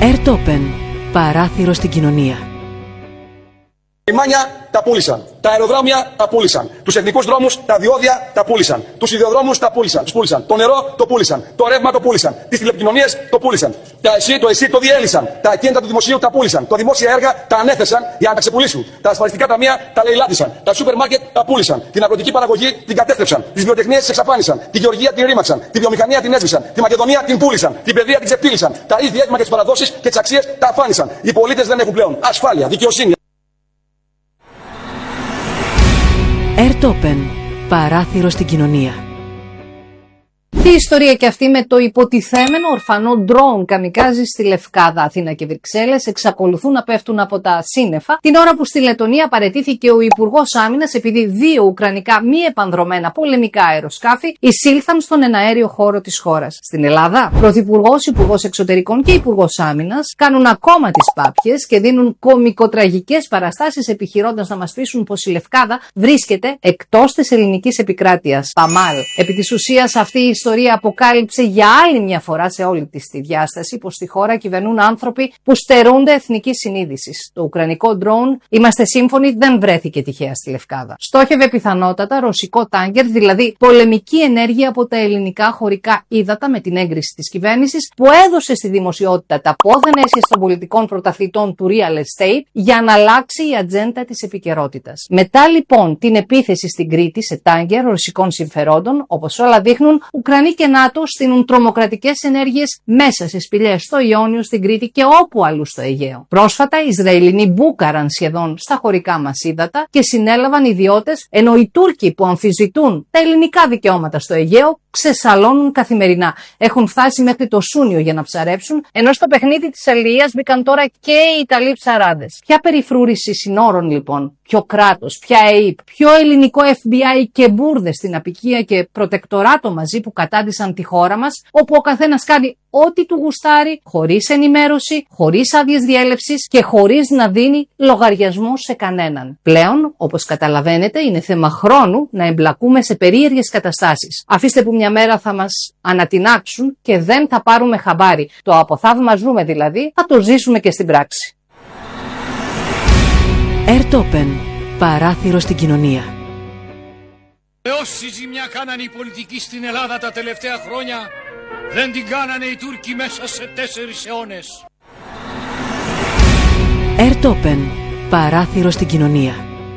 Airtopen. Παράθυρο στην κοινωνία. Τα λιμάνια τα πούλησαν. Τα αεροδρόμια τα πούλησαν. Τους εθνικούς δρόμους, τα διόδια τα πούλησαν. Τους σιδηροδρόμους τα πούλησαν. Τους πούλησαν. Το νερό το πούλησαν. Το ρεύμα το πούλησαν. Τις τηλεπικοινωνίες το πούλησαν. Το ΕΣΥ το διέλυσαν. Τα ακίνητα του δημοσίου τα πούλησαν. Το δημόσια έργα τα ανέθεσαν για να τα ξεπουλήσουν. Τα ασφαλιστικά ταμεία τα λαιλάτισαν. Τα σούπερ μάρκετ τα πούλησαν. Την αγροτική παραγωγή την κατέστρεψαν. Τις βιοτεχνίες τις εξαφάνισαν. Τη γεωργία την ρήμαξαν. Τη βιομηχανία την έσβησαν. Τη Μακεδονία την πούλησαν. Την παιδεία την ξεφτύλισαν. Τα ίδια έθιμα και τις παραδόσεις και τις αξίες τα αφάνισαν. Οι πολίτες δεν έχουν πλέον ασφάλεια, δικαιοσύνη. Airtopen. Παράθυρο στην κοινωνία. Τι ιστορία και αυτή με το υποτιθέμενο ορφανό ντρόουν καμικάζι στη Λευκάδα. Αθήνα και Βρυξέλλες εξακολουθούν να πέφτουν από τα σύννεφα την ώρα που στη Λετονία παραιτήθηκε ο Υπουργός Άμυνας επειδή δύο ουκρανικά μη επανδρωμένα πολεμικά αεροσκάφη εισήλθαν στον εναέριο χώρο της χώρας. Στην Ελλάδα, Πρωθυπουργός, Υπουργός Εξωτερικών και Υπουργός Άμυνας κάνουν ακόμα τις πάπιες και δίνουν κωμικοτραγικές παραστάσεις επιχειρώντας να μας πείσουν πως η Λευκάδα βρίσκεται εκτός της ελληνικής επικράτειας. Παμάλ. Επί της ουσίας αυτή η ιστορία αποκάλυψε για άλλη μια φορά σε όλη της τη διάσταση πως στη χώρα κυβερνούν άνθρωποι που στερούνται εθνικής συνείδησης. Το ουκρανικό ντρόουν, είμαστε σύμφωνοι, δεν βρέθηκε τυχαία στη Λευκάδα. Στόχευε πιθανότατα ρωσικό τάγκερ, δηλαδή πολεμική ενέργεια από τα ελληνικά χωρικά ύδατα με την έγκριση της κυβέρνησης που έδωσε στη δημοσιότητα τα πόδεν αίσθηση των πολιτικών πρωταθλητών του real estate για να αλλάξει η ατζέντα της επικαιρότητας. Μετά λοιπόν την επίθεση στην Κρήτη σε τάγκερ ρωσικών συμφερόντων, όπως όλα δείχνουν, Ουκρανοί και ΝΑΤΟ στείλουν τρομοκρατικές ενέργειες μέσα σε σπηλιές στο Ιόνιο, στην Κρήτη και όπου αλλού στο Αιγαίο. Πρόσφατα, οι Ισραηλινοί μπούκαραν σχεδόν στα χωρικά μας ύδατα και συνέλαβαν ιδιώτες, ενώ οι Τούρκοι που αμφισβητούν τα ελληνικά δικαιώματα στο Αιγαίο ξεσαλώνουν καθημερινά. Έχουν φτάσει μέχρι το Σούνιο για να ψαρέψουν, ενώ στο παιχνίδι της αλληλείας μπήκαν τώρα και οι Ιταλοί ψαράδες. Ποια περιφρούρηση συνόρων λοιπόν, ποιο κράτος, ποια ΕΕΠ, ποιο ελληνικό FBI και μπουρδες στην απικία και προτεκτοράτο μαζί που κατάντησαν τη χώρα μας, όπου ο καθένας κάνει ό,τι του γουστάρει, χωρίς ενημέρωση, χωρίς άδειες διέλευσης και χωρίς να δίνει λογαριασμό σε κανέναν. Πλέον, όπως καταλαβαίνετε, είναι θέμα χρόνου να εμπλακούμε σε περίεργες καταστάσεις. Αφήστε που μια μέρα θα μας ανατινάξουν και δεν θα πάρουμε χαμπάρι. Το αποθαύμαζουμε δηλαδή, θα το ζήσουμε και στην πράξη. Airtopen. Παράθυρο στην κοινωνία. Όση ζημιά κάνανε οι πολιτικοί στην Ελλάδα τα τελευταία χρόνια, δεν την κάνανε οι Τούρκοι μέσα σε 4 αιώνες. Airtopen. Παράθυρο στην κοινωνία.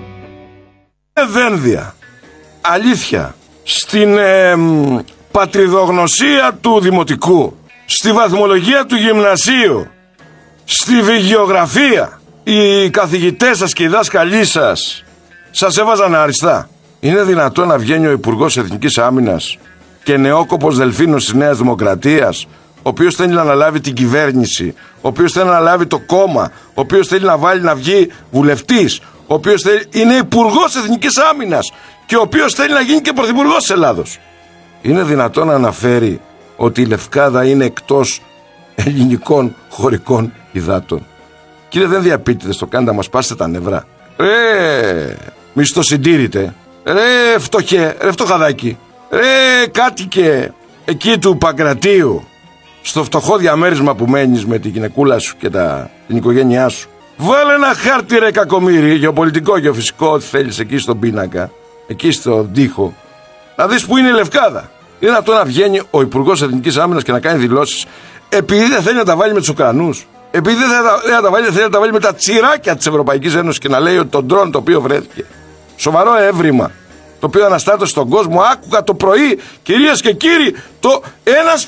Δένδια. Αλήθεια. Στην πατριδογνωσία του δημοτικού, στη βαθμολογία του γυμνασίου, στη βιγεωγραφία, οι καθηγητές σας και οι δάσκαλοι σας έβαζαν αριστά. Είναι δυνατόν να βγαίνει ο Υπουργός Εθνικής Άμυνας και νεόκοπος δελφίνος της Νέας Δημοκρατίας, ο οποίος θέλει να αναλάβει την κυβέρνηση, ο οποίος θέλει να αναλάβει το κόμμα, ο οποίος θέλει να βγει βουλευτής, ο οποίος είναι Υπουργός Εθνικής Άμυνας και ο οποίος θέλει να γίνει και Πρωθυπουργός της Ελλάδος. Είναι δυνατόν να αναφέρει ότι η Λευκάδα είναι εκτός ελληνικών χωρικών υδάτων? Κύριε, δεν διαπίτητες, το κάνετε να μας πάσετε τα νευρά. Μισθοσυντήρητε. Ρε φτωχέ, ρε φτωχαδάκι, ρε κάτοικε εκεί του Παγκρατίου, στο φτωχό διαμέρισμα που μένεις με τη γυναικούλα σου και την οικογένειά σου. Βάλε ένα χάρτη ρε κακομοίρη, γεωπολιτικό, γεωφυσικό, ό,τι θέλεις εκεί στον πίνακα, εκεί στον τοίχο, να δεις που είναι η Λευκάδα. Είναι αυτό να βγαίνει ο Υπουργός Εθνικής Άμυνας και να κάνει δηλώσεις επειδή δεν θέλει να τα βάλει με τους Ουκρανούς, επειδή δεν θέλει να τα βάλει με τα τσιράκια της Ευρωπαϊκής Ένωσης και να λέει ότι το ντρόν το οποίο βρέθηκε, σοβαρό έβριμα, το οποίο αναστάτωσε στον κόσμο. Άκουγα το πρωί, κυρίες και κύριοι, ένας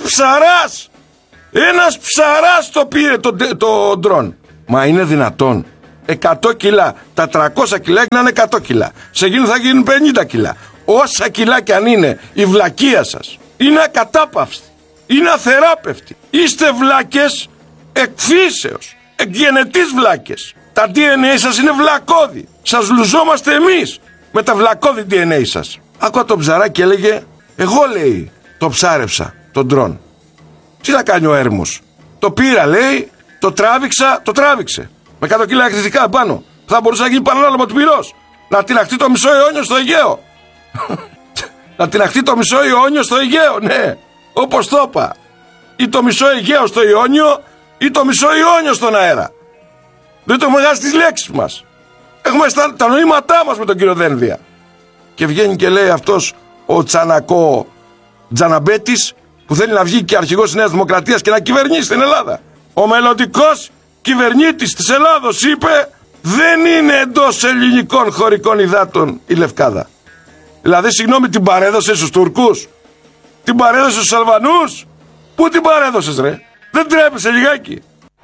ψαράς το πήρε το ντρόν. Μα είναι δυνατόν? 100 κιλά, τα 300 κιλά είναι 100 κιλά, σε εκείνο θα γίνουν 50 κιλά. Όσα κιλά κι αν είναι, η βλακεία σας είναι ακατάπαυστη, είναι αθεράπευτη. Είστε βλάκες εκφύσεως, εκγενετής βλάκες. Τα DNA σας είναι βλακώδη. Σας λουζόμαστε εμείς με τα βλακώδη DNA σας. Άκουα τον ψαράκι, έλεγε, εγώ λέει το ψάρεψα τον ντρόν. Τι να κάνει ο έρμος? Το πήρα λέει, το τράβηξε. Με 100 κιλά εκτιτικά πάνω. Θα μπορούσε να γίνει παρανάλωμα του πυρός. Να τυλαχτεί το μισό αιώνιο στο Αιγαίο. Να τυλαχτεί το μισό αιώνιο στο Αιγαίο, ναι. Όπως το είπα. Ή το μισό Αιγαίο στο Ιόνιο ή το μισό Ιόνιο στον αέρα. Δεν το έχουμε χάσει τις λέξεις μας. Έχουμε τα νοήματά μας με τον κύριο Δένδια. Και βγαίνει και λέει αυτός ο Τσανακό Τζαναμπέτης, που θέλει να βγει και αρχηγός της Νέας Δημοκρατίας και να κυβερνήσει την Ελλάδα. Ο μελλοντικός κυβερνήτης της Ελλάδος είπε, δεν είναι εντός ελληνικών χωρικών υδάτων η Λευκάδα. Δηλαδή, συγγνώμη, την παρέδωσε στους Τουρκούς, την παρέδωσε στους Αλβανούς. Πού την παρέδωσες, ρε? Δεν τρέπεσαι λιγάκι?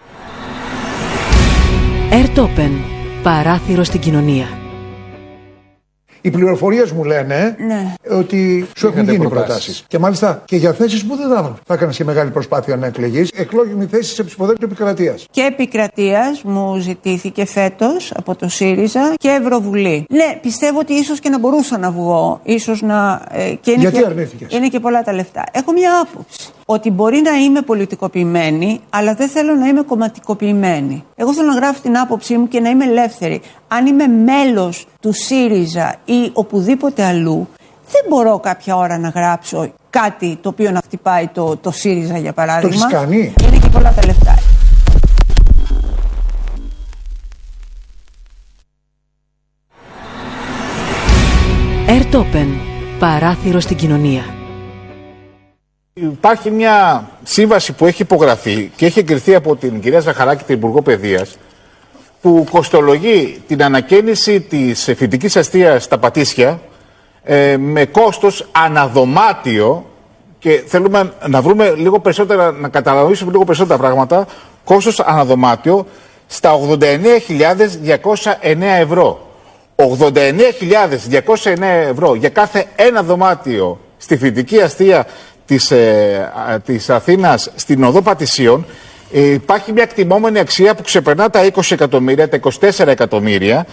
Ερτόπεν, παράθυρο στην κοινωνία. Οι πληροφορίες μου λένε ότι σου έχουν γίνει προτάσεις. Και μάλιστα και για θέσεις που δεν θα έκανες και μεγάλη προσπάθεια να εκλεγείς. Εκλόγιμη θέση σε ψηφοδέλτιο επικρατείας. Και επικρατείας μου ζητήθηκε φέτος από το ΣΥΡΙΖΑ και Ευρωβουλή. Ναι, πιστεύω ότι ίσως και να μπορούσα να βγω. Ίσως να. Γιατί αρνήθηκες? Είναι και πολλά τα λεφτά. Έχω μια άποψη. Ότι μπορεί να είμαι πολιτικοποιημένη, αλλά δεν θέλω να είμαι κομματικοποιημένη. Εγώ θέλω να γράφω την άποψή μου και να είμαι ελεύθερη. Αν είμαι μέλος του ΣΥΡΙΖΑ ή οπουδήποτε αλλού, δεν μπορώ κάποια ώρα να γράψω κάτι το οποίο να χτυπάει το ΣΥΡΙΖΑ, για παράδειγμα. Το έχεις κάνει? Είναι και πολλά τα λεφτά. Ερτόπεν, παράθυρο στην κοινωνία. Υπάρχει μια σύμβαση που έχει υπογραφεί και έχει εγκριθεί από την κυρία Ζαχαράκη, την Υπουργό Παιδείας, που κοστολογεί την ανακαίνιση της φοιτητικής αστείας στα Πατήσια με κόστος αναδωμάτιο, και θέλουμε να βρούμε λίγο περισσότερα, να καταλαβαίνουμε λίγο περισσότερα πράγματα, κόστος αναδωμάτιο στα 89.209 ευρώ. 89.209 ευρώ για κάθε ένα δωμάτιο στη φοιτητική αστεία της Αθήνας στην οδό Πατησίων. Υπάρχει μια εκτιμόμενη αξία που ξεπερνά τα 20 εκατομμύρια, τα 24 εκατομμύρια.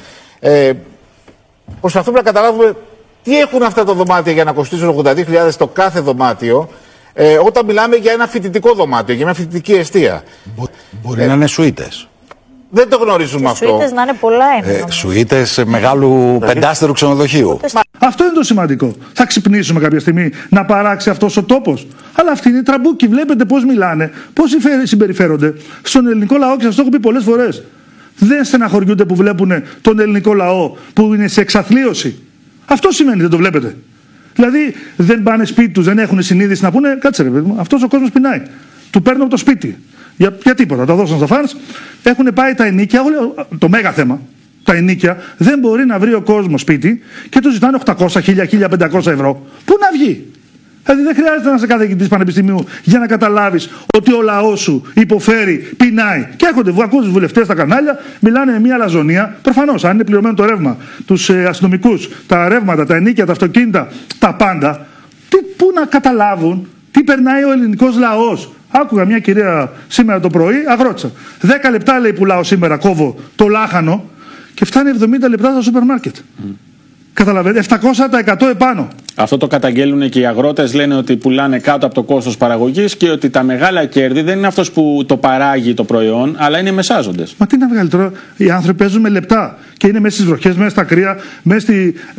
Προσπαθούμε να καταλάβουμε τι έχουν αυτά τα δωμάτια για να κοστίζουν 82.000 το κάθε δωμάτιο, όταν μιλάμε για ένα φοιτητικό δωμάτιο, για μια φοιτητική εστία. Μπορεί να είναι σουίτες. Δεν το γνωρίζουμε αυτό. Σουίτες να είναι πολλά, σουίτες μεγάλου πεντάστερου ξενοδοχείου. Αυτό είναι το σημαντικό. Θα ξυπνήσουμε κάποια στιγμή να παράξει αυτός ο τόπος. Αλλά αυτοί είναι οι τραμπούκοι. Βλέπετε πώς μιλάνε, πώς συμπεριφέρονται στον ελληνικό λαό, και σας το έχω πει πολλές φορές. Δεν στεναχωριούνται που βλέπουν τον ελληνικό λαό που είναι σε εξαθλίωση. Αυτό σημαίνει, δεν το βλέπετε? Δηλαδή δεν πάνε σπίτι τους, δεν έχουν συνείδηση να πούνε, κάτσε ρε παιδί μου, αυτός ο κόσμος πεινάει. Του παίρνω από το σπίτι. Για τίποτα. Τα δώσαν στα φανς. Έχουν πάει τα ενοίκια. Το μέγα θέμα. Τα ενοίκια δεν μπορεί να βρει ο κόσμος σπίτι και του ζητάνε 800, 1000, 1500 ευρώ. Πού να βγει? Δηλαδή δεν χρειάζεται να είσαι καθηγητής πανεπιστημίου για να καταλάβεις ότι ο λαός σου υποφέρει, πεινάει. Και έρχονται, ακούς τους βουλευτές στα κανάλια, μιλάνε με μια αλαζονία. Προφανώς, αν είναι πληρωμένο το ρεύμα, τους αστυνομικούς, τα ρεύματα, τα ενοίκια, τα αυτοκίνητα, τα πάντα, πού να καταλάβουν τι περνάει ο ελληνικός λαός. Άκουγα μια κυρία σήμερα το πρωί, αγρότησα. 10 λεπτά λέει πουλάω σήμερα, κόβω το λάχανο, και φτάνει 70 λεπτά στο σούπερ μάρκετ. Καταλαβαίνετε, 700% επάνω. Αυτό το καταγγέλνουν και οι αγρότες, λένε ότι πουλάνε κάτω από το κόστος παραγωγής και ότι τα μεγάλα κέρδη δεν είναι αυτός που το παράγει το προϊόν, αλλά είναι οι μεσάζοντες. Μα τι να βγάλει τώρα, οι άνθρωποι παίζουν με λεπτά και είναι μέσα στις βροχές, μέσα στα κρύα, μέσα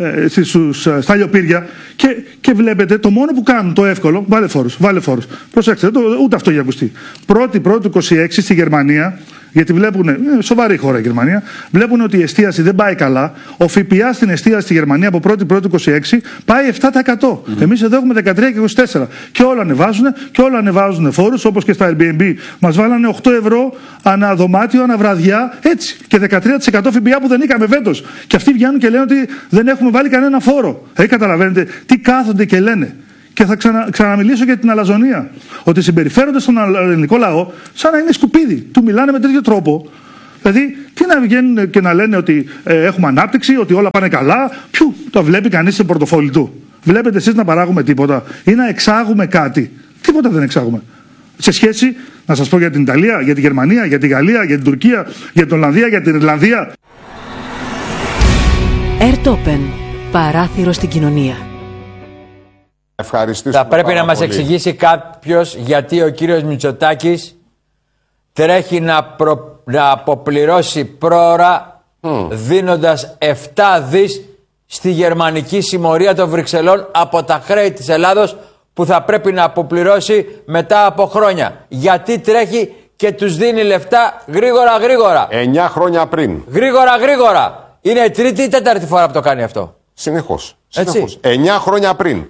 στα λιοπύρια, και βλέπετε το μόνο που κάνουν το εύκολο, βάλε φόρους. Προσέξτε, ούτε αυτό για ακουστεί. Πρώτη 26 στη Γερμανία, γιατί βλέπουν, σοβαρή χώρα η Γερμανία, βλέπουν ότι η εστίαση δεν πάει καλά. Ο ΦΠΑ στην εστίαση στη Γερμανία από 1η-1η-26 πάει 7%. Εμείς εδώ έχουμε 13 και 24. Και όλα ανεβάζουν φόρους, όπως και στα Airbnb. Μας βάλανε 8 ευρώ ανά δωμάτιο, ανά βραδιά, έτσι. Και 13% ΦΠΑ που δεν είχαμε φέτος. Και αυτοί βγαίνουν και λένε ότι δεν έχουμε βάλει κανένα φόρο. Καταλαβαίνετε τι κάθονται και λένε. Και θα ξαναμιλήσω για την αλαζονία. Ότι συμπεριφέρονται στον ελληνικό λαό σαν να είναι σκουπίδι. Του μιλάνε με τέτοιο τρόπο. Δηλαδή, τι να βγαίνουν και να λένε ότι έχουμε ανάπτυξη, ότι όλα πάνε καλά. Ποιου το βλέπει κανείς σε πορτοφόλι του? Βλέπετε εσείς να παράγουμε τίποτα ή να εξάγουμε κάτι? Τίποτα δεν εξάγουμε. Σε σχέση, να σας πω, για την Ιταλία, για τη Γερμανία, για τη Γαλλία, για την Τουρκία, για την Ολλανδία, για την Ιρλανδία. Ερτόπεν, παράθυρο στην κοινωνία. Θα πρέπει να μας εξηγήσει κάποιος γιατί ο κύριος Μητσοτάκης τρέχει να αποπληρώσει πρόωρα δίνοντας 7 δις στη γερμανική συμμορία των Βρυξελών από τα χρέη της Ελλάδος που θα πρέπει να αποπληρώσει μετά από χρόνια. Γιατί τρέχει και τους δίνει λεφτά γρήγορα. 9 χρόνια πριν. Γρήγορα. Είναι η τρίτη ή τέταρτη φορά που το κάνει αυτό. Συνεχώς. 9 χρόνια πριν.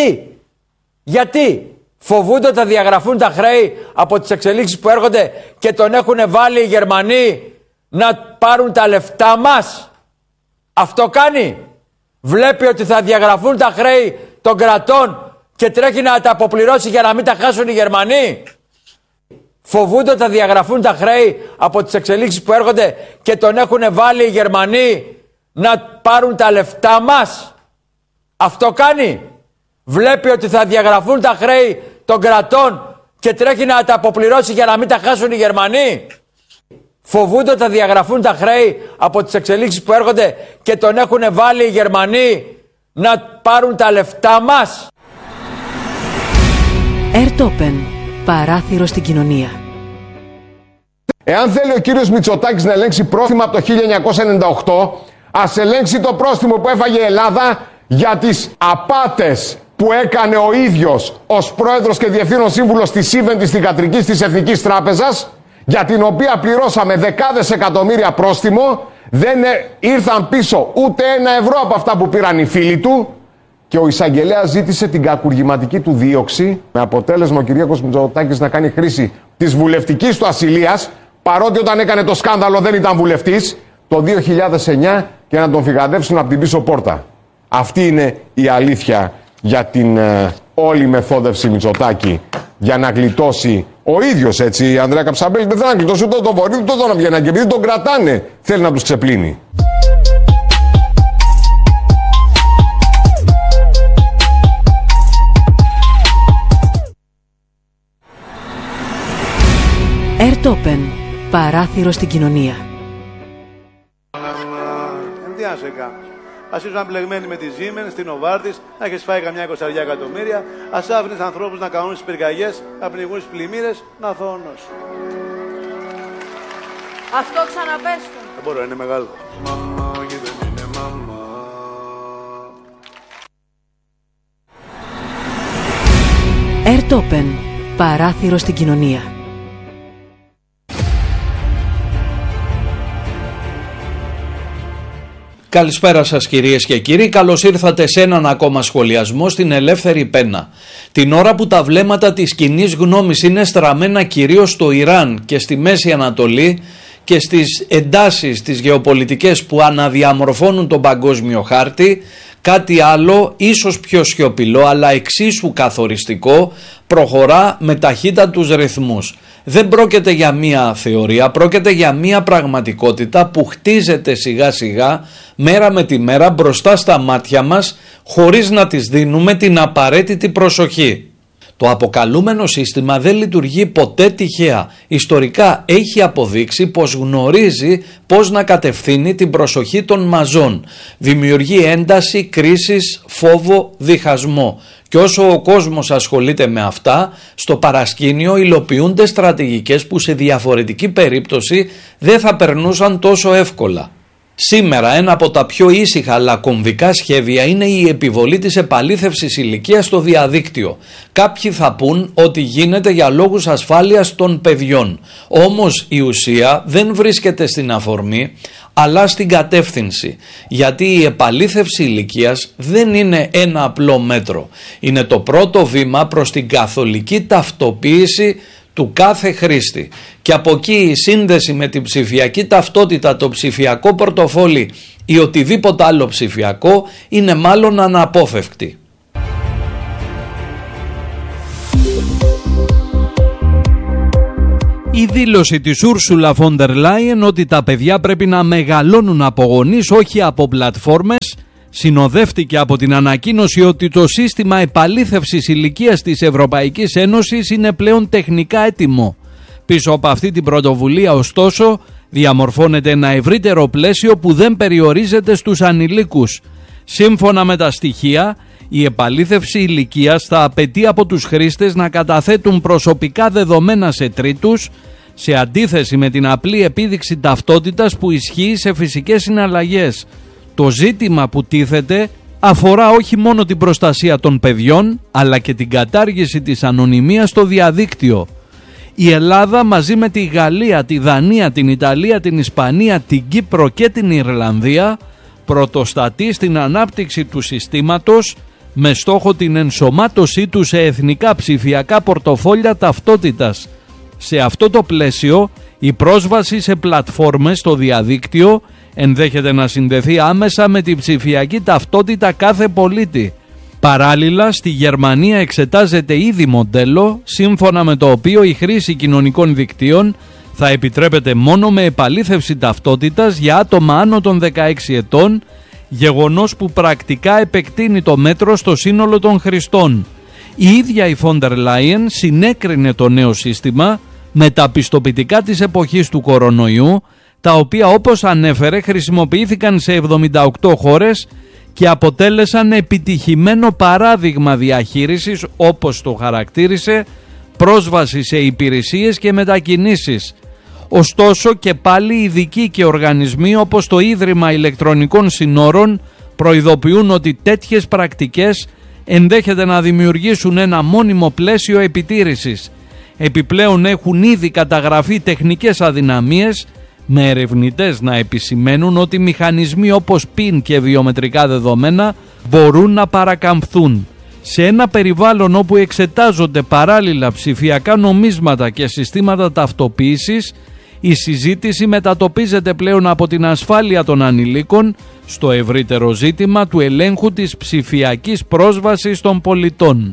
Γιατί φοβούνται ότι θα διαγραφούν τα χρέη από τις εξελίξεις που έρχονται και τον έχουν βάλει οι Γερμανοί να πάρουν τα λεφτά μας. Αυτό κάνει. Βλέπει ότι θα διαγραφούν τα χρέη των κρατών και τρέχει να τα αποπληρώσει για να μην τα χάσουν οι Γερμανοί. Φοβούνται ότι θα διαγραφούν τα χρέη από τις εξελίξεις που έρχονται και τον έχουν βάλει οι Γερμανοί να πάρουν τα λεφτά μας. Αυτό κάνει. Βλέπει ότι θα διαγραφούν τα χρέη των κρατών και τρέχει να τα αποπληρώσει για να μην τα χάσουν οι Γερμανοί. Φοβούνται ότι θα διαγραφούν τα χρέη από τις εξελίξεις που έρχονται και τον έχουν βάλει οι Γερμανοί να πάρουν τα λεφτά μας. Ερτόπεν. Παράθυρο στην κοινωνία. Εάν θέλει ο κύριος Μητσοτάκης να ελέγξει πρόστιμα από το 1998, ας ελέγξει το πρόστιμο που έφαγε η Ελλάδα για τις απάτες που έκανε ο ίδιος ως πρόεδρος και διευθύνων σύμβουλος της Siemens της θυγατρικής της Εθνικής Τράπεζας, για την οποία πληρώσαμε δεκάδες εκατομμύρια πρόστιμο, δεν ήρθαν πίσω ούτε €1 από αυτά που πήραν οι φίλοι του και ο εισαγγελέας ζήτησε την κακουργηματική του δίωξη, με αποτέλεσμα ο Κυριάκος Μητσοτάκης να κάνει χρήση της βουλευτικής του ασυλίας, παρότι όταν έκανε το σκάνδαλο δεν ήταν βουλευτής, το 2009 και να τον φυγαδεύσουν από την πίσω πόρτα. Αυτή είναι η αλήθεια για την όλη μεθόδευση Μητσοτάκη για να γλιτώσει ο ίδιος, έτσι, η Ανδρέα Καψαμπέλη δεν θέλει να γλιτώσει ούτε τον Βορύδη ούτε τον Αβγενάκη, και επειδή τον κρατάνε θέλει να τους ξεπλύνει. Ερτόπεν. Παράθυρο στην κοινωνία. Τι να σε κάνω. Ας ήσουν μπλεγμένοι με τη Siemens, στην Novartis, να έχεις φάει καμιά 20 εκατομμύρια, ας άφηνες ανθρώπους να κάνουν τις πυρκαγιές, να πνιγούν στις πλημμύρες, να θώνος. Αυτό ξαναπέστο. Δεν μπορώ, είναι μεγάλο. Ερτόπεν. Παράθυρο στην κοινωνία. Καλησπέρα σας κυρίες και κύριοι, καλώς ήρθατε σε έναν ακόμα σχολιασμό στην Ελεύθερη Πένα. Την ώρα που τα βλέμματα της κοινής γνώμης είναι στραμμένα κυρίως στο Ιράν και στη Μέση Ανατολή και στις εντάσεις τις γεωπολιτικές που αναδιαμορφώνουν τον παγκόσμιο χάρτη, κάτι άλλο ίσως πιο σιωπηλό αλλά εξίσου καθοριστικό προχωρά με ταχύτατους ρυθμούς. Δεν πρόκειται για μία θεωρία, πρόκειται για μία πραγματικότητα που χτίζεται σιγά σιγά, μέρα με τη μέρα μπροστά στα μάτια μας, χωρίς να της δίνουμε την απαραίτητη προσοχή. Το αποκαλούμενο σύστημα δεν λειτουργεί ποτέ τυχαία. Ιστορικά έχει αποδείξει πως γνωρίζει πώς να κατευθύνει την προσοχή των μαζών. Δημιουργεί ένταση, κρίσεις, φόβο, διχασμό. Και όσο ο κόσμος ασχολείται με αυτά, στο παρασκήνιο υλοποιούνται στρατηγικές που σε διαφορετική περίπτωση δεν θα περνούσαν τόσο εύκολα. Σήμερα ένα από τα πιο ήσυχα αλλά κομβικά σχέδια είναι η επιβολή της επαλήθευσης ηλικίας στο διαδίκτυο. Κάποιοι θα πούν ότι γίνεται για λόγους ασφάλειας των παιδιών. Όμως η ουσία δεν βρίσκεται στην αφορμή αλλά στην κατεύθυνση. Γιατί η επαλήθευση ηλικίας δεν είναι ένα απλό μέτρο. Είναι το πρώτο βήμα προς την καθολική ταυτοποίηση του κάθε χρήστη. Και από εκεί η σύνδεση με την ψηφιακή ταυτότητα, το ψηφιακό πορτοφόλι ή οτιδήποτε άλλο ψηφιακό είναι μάλλον αναπόφευκτη. Η δήλωση της Ursula von der Leyen ότι τα παιδιά πρέπει να μεγαλώνουν από γονείς, όχι από πλατφόρμες, συνοδεύτηκε από την ανακοίνωση ότι το σύστημα επαλήθευσης ηλικίας της Ευρωπαϊκής Ένωσης είναι πλέον τεχνικά έτοιμο. Πίσω από αυτή την πρωτοβουλία, ωστόσο, διαμορφώνεται ένα ευρύτερο πλαίσιο που δεν περιορίζεται στους ανηλίκους. Σύμφωνα με τα στοιχεία, η επαλήθευση ηλικίας θα απαιτεί από τους χρήστες να καταθέτουν προσωπικά δεδομένα σε τρίτους, σε αντίθεση με την απλή επίδειξη ταυτότητας που ισχύει σε φυσικές συναλλαγές. Το ζήτημα που τίθεται αφορά όχι μόνο την προστασία των παιδιών, αλλά και την κατάργηση της ανωνυμίας στο διαδίκτυο. Η Ελλάδα μαζί με τη Γαλλία, τη Δανία, την Ιταλία, την Ισπανία, την Κύπρο και την Ιρλανδία πρωτοστατεί στην ανάπτυξη του συστήματος με στόχο την ενσωμάτωσή του σε εθνικά ψηφιακά πορτοφόλια ταυτότητας. Σε αυτό το πλαίσιο, η πρόσβαση σε πλατφόρμες στο διαδίκτυο ενδέχεται να συνδεθεί άμεσα με τη ψηφιακή ταυτότητα κάθε πολίτη. Παράλληλα, στη Γερμανία εξετάζεται ήδη μοντέλο σύμφωνα με το οποίο η χρήση κοινωνικών δικτύων θα επιτρέπεται μόνο με επαλήθευση ταυτότητας για άτομα άνω των 16 ετών, γεγονός που πρακτικά επεκτείνει το μέτρο στο σύνολο των χρηστών. Η ίδια η Φόντερ Λάιεν συνέκρινε το νέο σύστημα με τα πιστοποιητικά της εποχής του κορονοϊού, τα οποία όπως ανέφερε χρησιμοποιήθηκαν σε 78 χώρες και αποτέλεσαν επιτυχημένο παράδειγμα διαχείρισης, όπως το χαρακτήρισε, πρόσβαση σε υπηρεσίες και μετακινήσεις. Ωστόσο και πάλι ειδικοί και οργανισμοί όπως το Ίδρυμα Ηλεκτρονικών Συνόρων προειδοποιούν ότι τέτοιες πρακτικές ενδέχεται να δημιουργήσουν ένα μόνιμο πλαίσιο επιτήρησης. Επιπλέον έχουν ήδη καταγραφεί τεχνικές αδυναμίες, με ερευνητές να επισημαίνουν ότι μηχανισμοί όπως PIN και βιομετρικά δεδομένα μπορούν να παρακαμφθούν. Σε ένα περιβάλλον όπου εξετάζονται παράλληλα ψηφιακά νομίσματα και συστήματα ταυτοποίησης, η συζήτηση μετατοπίζεται πλέον από την ασφάλεια των ανηλίκων στο ευρύτερο ζήτημα του ελέγχου της ψηφιακής πρόσβασης των πολιτών.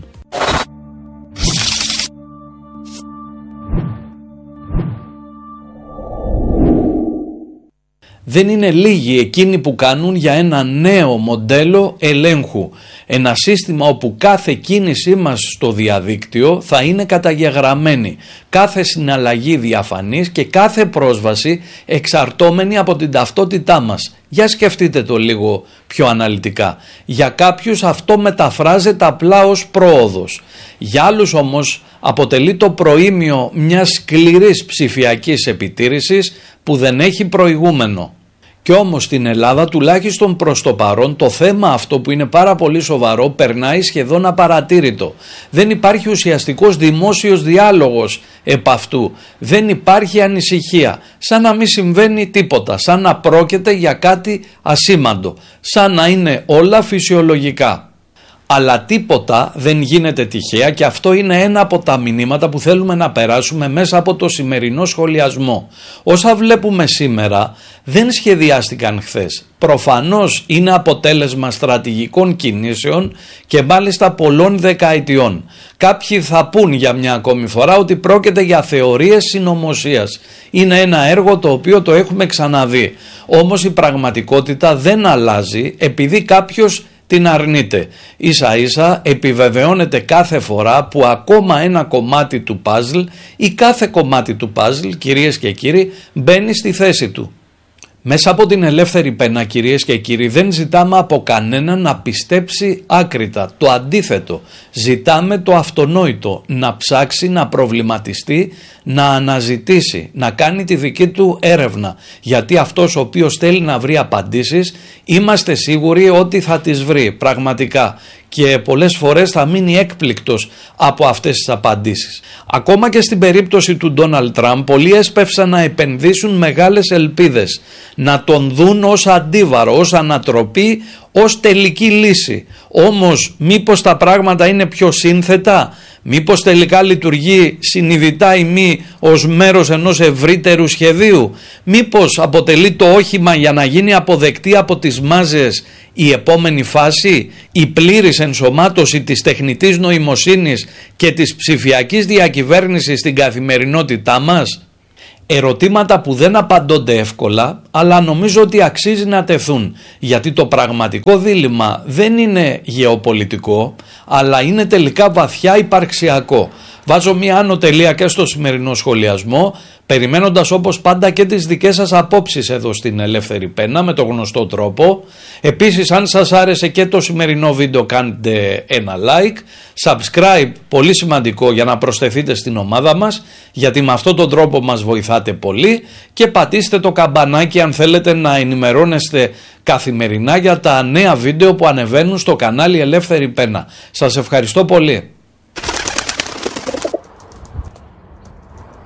Δεν είναι λίγοι εκείνοι που κάνουν για ένα νέο μοντέλο ελέγχου. Ένα σύστημα όπου κάθε κίνησή μας στο διαδίκτυο θα είναι καταγεγραμμένη, κάθε συναλλαγή διαφανής και κάθε πρόσβαση εξαρτώμενη από την ταυτότητά μας. Για σκεφτείτε το λίγο πιο αναλυτικά. Για κάποιους αυτό μεταφράζεται απλά ως πρόοδος. Για άλλους όμως αποτελεί το προήμιο μιας σκληρής ψηφιακής επιτήρησης που δεν έχει προηγούμενο. Κι όμως στην Ελλάδα, τουλάχιστον προς το παρόν, το θέμα αυτό που είναι πάρα πολύ σοβαρό περνάει σχεδόν απαρατήρητο. Δεν υπάρχει ουσιαστικός δημόσιος διάλογος επ' αυτού. Δεν υπάρχει ανησυχία. Σαν να μην συμβαίνει τίποτα. Σαν να πρόκειται για κάτι ασήμαντο. Σαν να είναι όλα φυσιολογικά. Αλλά τίποτα δεν γίνεται τυχαία και αυτό είναι ένα από τα μηνύματα που θέλουμε να περάσουμε μέσα από το σημερινό σχολιασμό. Όσα βλέπουμε σήμερα δεν σχεδιάστηκαν χθες. Προφανώς είναι αποτέλεσμα στρατηγικών κινήσεων και μάλιστα πολλών δεκαετιών. Κάποιοι θα πούν για μια ακόμη φορά ότι πρόκειται για θεωρίες συνωμοσίας. Είναι ένα έργο το οποίο το έχουμε ξαναδεί. Όμως η πραγματικότητα δεν αλλάζει επειδή κάποιος την αρνείται. Ίσα ίσα επιβεβαιώνεται κάθε φορά που ακόμα ένα κομμάτι του παζλ ή κάθε κομμάτι του παζλ, κυρίες και κύριοι, μπαίνει στη θέση του. Μέσα από την ελεύθερη πένα, κυρίες και κύριοι, δεν ζητάμε από κανέναν να πιστέψει άκρητα. Το αντίθετο, ζητάμε το αυτονόητο, να ψάξει, να προβληματιστεί, να αναζητήσει, να κάνει τη δική του έρευνα. Γιατί αυτός ο οποίος θέλει να βρει απαντήσεις, είμαστε σίγουροι ότι θα τις βρει πραγματικά. Και πολλές φορές θα μείνει έκπληκτος από αυτές τις απαντήσεις. Ακόμα και στην περίπτωση του Ντόναλντ Τραμπ, πολλοί έσπευσαν να επενδύσουν μεγάλες ελπίδες, να τον δουν ως αντίβαρο, ως ανατροπή, ως τελική λύση. Όμως μήπως τα πράγματα είναι πιο σύνθετα, μήπως τελικά λειτουργεί συνειδητά ή μη ως μέρος ενός ευρύτερου σχεδίου, μήπως αποτελεί το όχημα για να γίνει αποδεκτή από τις μάζες η επόμενη φάση, η πλήρης ενσωμάτωση της τεχνητής νοημοσύνης και της ψηφιακής διακυβέρνησης στην καθημερινότητά μας. Ερωτήματα που δεν απαντώνται εύκολα, αλλά νομίζω ότι αξίζει να τεθούν, γιατί το πραγματικό δίλημμα δεν είναι γεωπολιτικό, αλλά είναι τελικά βαθιά υπαρξιακό. Βάζω μία άνω τελεία και στο σημερινό σχολιασμό, περιμένοντας όπως πάντα και τις δικές σας απόψεις εδώ στην Ελεύθερη Πένα με τον γνωστό τρόπο. Επίσης, αν σας άρεσε και το σημερινό βίντεο, κάντε ένα like, subscribe, πολύ σημαντικό για να προσθεθείτε στην ομάδα μας, γιατί με αυτόν τον τρόπο μας βοηθάτε πολύ, και πατήστε το καμπανάκι αν θέλετε να ενημερώνεστε καθημερινά για τα νέα βίντεο που ανεβαίνουν στο κανάλι Ελεύθερη Πένα. Σας ευχαριστώ πολύ.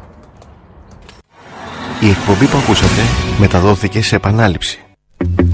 Η εκπομπή που ακούσατε μεταδόθηκε σε επανάληψη.